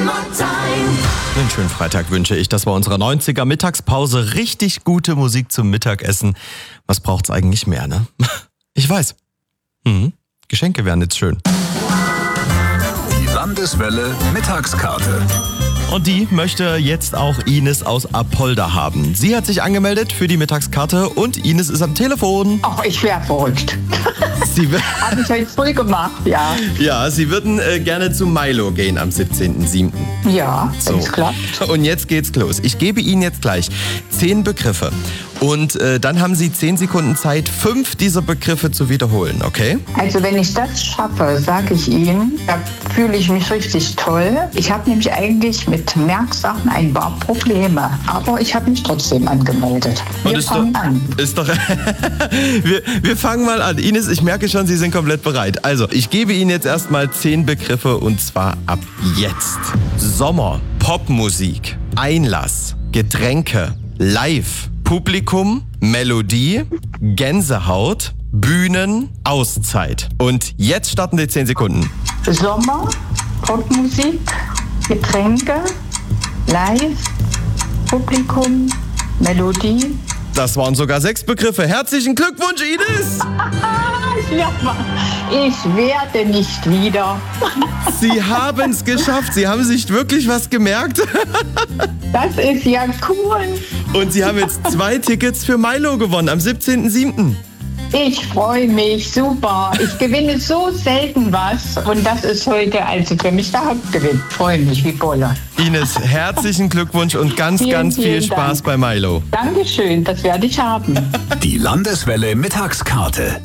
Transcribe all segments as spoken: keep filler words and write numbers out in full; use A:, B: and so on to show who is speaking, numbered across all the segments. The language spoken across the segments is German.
A: Einen schönen Freitag wünsche ich. Das war unsere neunziger Mittagspause. Richtig gute Musik zum Mittagessen. Was braucht's eigentlich mehr, ne? Ich weiß. Hm, Geschenke wären jetzt schön.
B: Die Landeswelle Mittagskarte.
A: Und die möchte jetzt auch Ines aus Apolda haben. Sie hat sich angemeldet für die Mittagskarte und Ines ist am Telefon.
C: Ach, ich wäre verrückt.
A: Sie
C: Habe ich heute früh gemacht, ja.
A: Ja, Sie würden äh, gerne zu Milo gehen am siebzehnten siebten
C: Ja,
A: So.
C: ist klar.
A: Und jetzt geht's los. Ich gebe Ihnen jetzt gleich zehn Begriffe. Und äh, dann haben Sie zehn Sekunden Zeit, fünf dieser Begriffe zu wiederholen, okay?
C: Also wenn ich das schaffe, sage ich Ihnen, da fühle ich mich richtig toll. Ich habe nämlich eigentlich mit Merksachen ein paar Probleme. Aber ich habe mich trotzdem angemeldet. Wir
A: Und ist
C: fangen
A: doch,
C: an.
A: Ist doch wir, wir fangen mal an. Ines, ich merke schon, Sie sind komplett bereit. Also, ich gebe Ihnen jetzt erstmal zehn Begriffe und zwar ab jetzt. Sommer, Popmusik, Einlass, Getränke, Live, Publikum, Melodie, Gänsehaut, Bühnen, Auszeit. Und jetzt starten die zehn Sekunden.
C: Sommer, Popmusik, Getränke, Live, Publikum, Melodie.
A: Das waren sogar sechs Begriffe. Herzlichen Glückwunsch, Ines!
C: Ich werde, ich werde nicht wieder.
A: Sie haben es geschafft. Sie haben sich wirklich was gemerkt.
C: Das ist ja cool.
A: Und Sie haben jetzt zwei Tickets für Milo gewonnen am siebzehnten siebten
C: Ich freue mich, super. Ich gewinne so selten was und das ist heute also für mich der Hauptgewinn. Ich freue mich wie Bolle.
A: Ines, herzlichen Glückwunsch und ganz,
C: Vielen,
A: ganz viel
C: vielen
A: Spaß
C: Dank.
A: bei Milo.
C: Dankeschön, das werde ich haben.
B: Die Landeswelle Mittagskarte.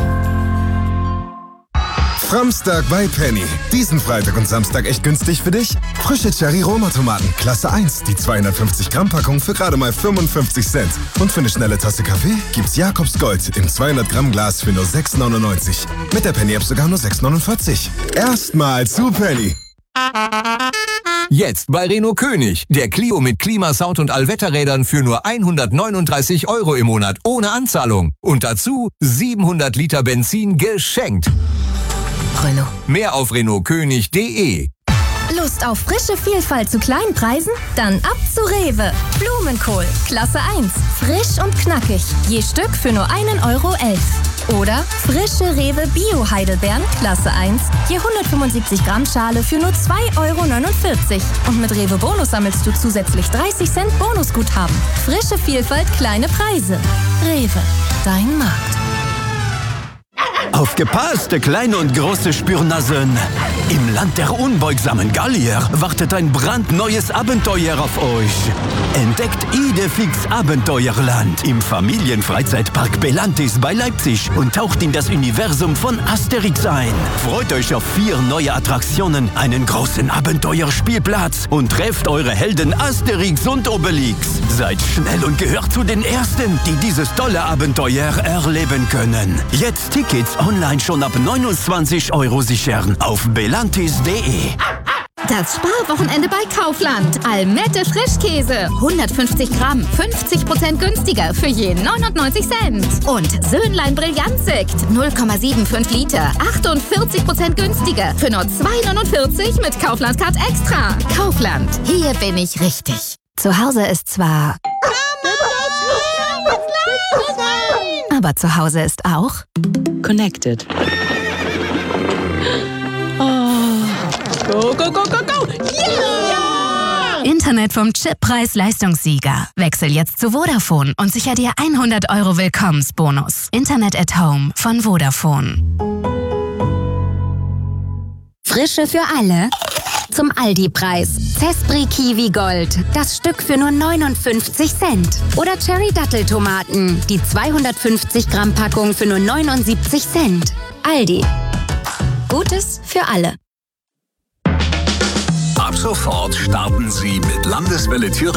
D: Samstag bei Penny. Diesen Freitag und Samstag echt günstig für dich? Frische Cherry-Roma-Tomaten, Klasse eins, die zweihundertfünfzig Gramm Packung für gerade mal fünfundfünfzig Cent. Und für eine schnelle Tasse Kaffee gibt's Jakobs Gold im zweihundert Gramm Glas für nur sechs neunundneunzig. Mit der Penny-App sogar nur sechs neunundvierzig. Erstmal zu Penny.
E: Jetzt bei Renault König. Der Clio mit Klimasound und Allwetterrädern für nur hundertneununddreißig Euro im Monat ohne Anzahlung. Und dazu siebenhundert Liter Benzin geschenkt.
F: Renault.
E: Mehr auf renault könig punkt de.
F: Lust auf frische Vielfalt zu kleinen Preisen? Dann ab zu Rewe. Blumenkohl, Klasse eins. Frisch und knackig. Je Stück für nur einen Euro elf. Oder frische Rewe Bio-Heidelbeeren, Klasse eins. Je hundertfünfundsiebzig Gramm Schale für nur zwei Euro neunundvierzig. Und mit Rewe Bonus sammelst du zusätzlich dreißig Cent Bonusguthaben. Frische Vielfalt, kleine Preise. Rewe, dein Markt.
G: Aufgepasst, kleine und große Spürnasen! Im Land der unbeugsamen Gallier wartet ein brandneues Abenteuer auf euch. Entdeckt Idefix Abenteuerland im Familienfreizeitpark Belantis bei Leipzig und taucht in das Universum von Asterix ein. Freut euch auf vier neue Attraktionen, einen großen Abenteuerspielplatz und trefft eure Helden Asterix und Obelix. Seid schnell und gehört zu den Ersten, die dieses tolle Abenteuer erleben können. Jetzt Tickets online schon ab neunundzwanzig Euro sichern auf belantis punkt de.
H: Das Sparwochenende bei Kaufland. Almette Frischkäse. hundertfünfzig Gramm, fünfzig Prozent günstiger für je neunundneunzig Cent. Und Söhnlein Brillantsekt. null Komma fünfundsiebzig Liter, achtundvierzig Prozent günstiger für nur zwei neunundvierzig mit Kaufland Card Extra. Kaufland. Hier bin ich richtig.
F: Zu Hause ist zwar... Aber zu Hause ist auch...
I: Connected. Oh. Go, go, go, go, go! Yeah!
F: Internet vom Chippreis-Leistungssieger. Wechsel jetzt zu Vodafone und sicher dir hundert Euro Willkommensbonus. Internet at Home von Vodafone.
J: Frische für alle. Zum Aldi-Preis. Zespri Kiwi Gold. Das Stück für nur neunundfünfzig Cent. Oder Cherry Datteltomaten. Die zweihundertfünfzig Gramm Packung für nur neunundsiebzig Cent. Aldi. Gutes für alle.
B: Ab sofort starten Sie mit Landeswelle Thüringen.